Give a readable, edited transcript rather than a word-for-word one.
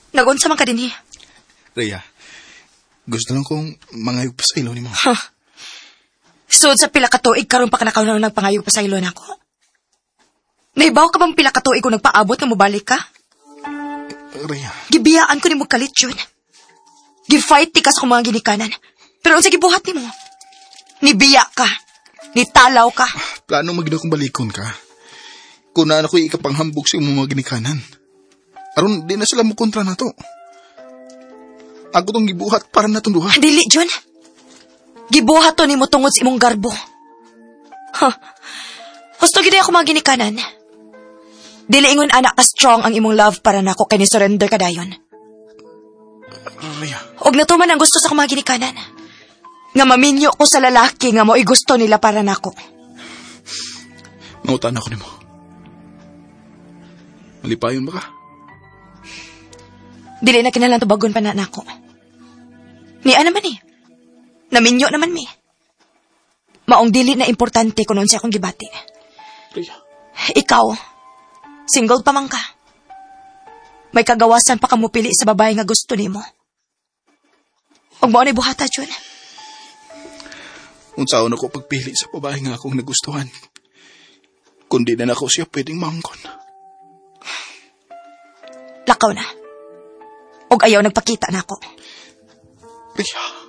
Nagunsa man ka din eh. Rhea, gusto lang kong mangayog pa sa ilo ni mo. Sud sa pila ka tuig karon pa ka nakaw na nagpangayog pa sa ilo nako. Naibaw ka bang pila ka tuig kung nagpaabot nga mobalik ka? Rhea. Gibiyaan ko ni mo kalit yun. Gifight ti ka sa mga ginikanan. Pero unsa gibuhat ni mo? Nibiya ka. Nitalaw ka. Plano magina kong balikon ka. Kung na ako'y ikapanghambog sa imong mga ginikanan. Aron, di na sila mo kontra na to. Ako tong gibuhat para na tong duha. Dili, John. Gibuhat to ni mo tungod sa imong garbo. Gusto gina ako mga ginikanan. Dili ingon anak ka strong ang imong love para nako kay ni surrender ka dayon. Rhea. Og natuman ang gusto sa mga ginikanan. Nga maminyo ko sa lalaki nga mo'y gusto nila para nako. Nautan ako ni mo. Malipayon ba ka? Dili na kinalang tubagon pa na nako. Niya naman eh. Naminyo naman mi. Maong dili na importante kung noon siya akong gibati. Rhea. Ikaw, single pa man ka. May kagawasan pa ka mo pili sa babae nga gusto nimo. Og mao ni buhata, Jun. Unsaon ako pagpili sa babae nga akong nagustuhan. Kundi na ako siya pwedeng mangkon. Lakaw na. Og ayaw nagpakita na ako. Rhea.